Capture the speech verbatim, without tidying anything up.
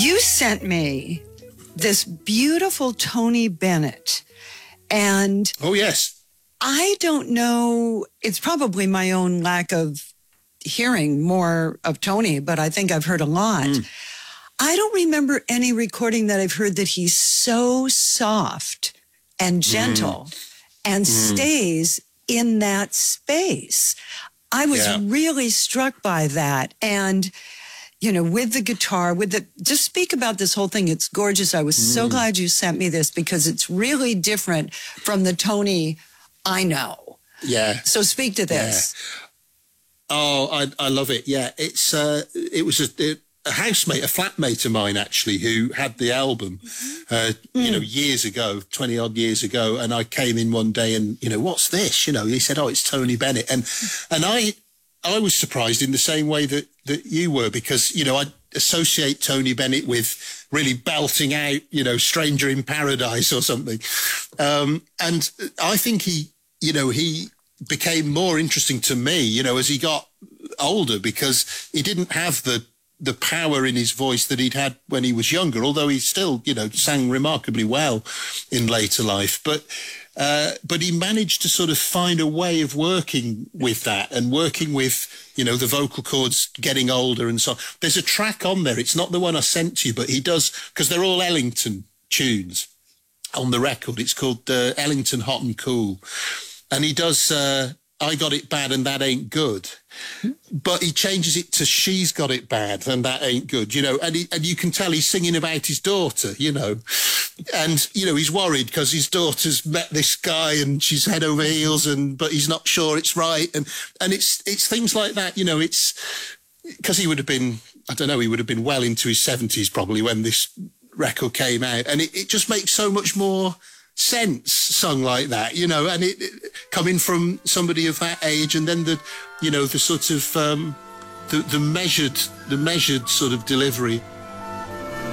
You sent me this beautiful Tony Bennett, and oh yes, I don't know. It's probably my own lack of hearing more of Tony, but I think I've heard a lot. Mm. I don't remember any recording that I've heard that he's so soft and gentle mm. and mm. stays in that space. I was yeah. really struck by that. And, you know, with the guitar, with the, just speak about this whole thing. It's gorgeous. I was mm. so glad you sent me this because it's really different from the Tony I know. Yeah. So speak to this. Yeah. Oh, I, I love it. Yeah. It's, uh, it was a, it, a housemate, a flatmate of mine, actually, who had the album, uh, mm. you know, years ago, twenty odd years ago. And I came in one day and, you know, what's this? You know, he said, oh, it's Tony Bennett. And, and I, I was surprised in the same way that, that you were, because, you know, I associate Tony Bennett with really belting out, you know, Stranger in Paradise or something. Um, and I think he, you know, he became more interesting to me, you know, as he got older, because he didn't have the, the power in his voice that he'd had when he was younger, although he still, you know, sang remarkably well in later life. But uh, but he managed to sort of find a way of working with that and working with, you know, the vocal cords getting older and so on. There's a track on there. It's not the one I sent to you, but he does, because they're all Ellington tunes on the record. It's called uh, Ellington Hot and Cool. And he does uh, I Got It Bad and That Ain't Good. But he changes it to She's Got It Bad and That Ain't Good, you know, and he, and you can tell he's singing about his daughter, you know, and, you know, he's worried because his daughter's met this guy and she's head over heels, and but he's not sure it's right. And, and it's, it's things like that, you know, it's because he would have been, I don't know, he would have been well into his seventies probably when this record came out. And it, it just makes so much more sense sung like that, you know, and it, it coming from somebody of that age, and then the, you know, the sort of um, the the measured the measured sort of delivery